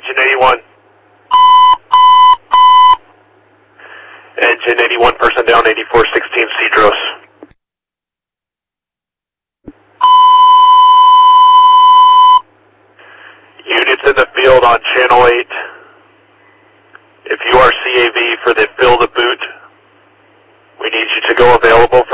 Engine 81. Engine 81, person down, 8416 Cedros. Units in the field on channel 8. If you are CAV for the fill the boot, we need you to go available for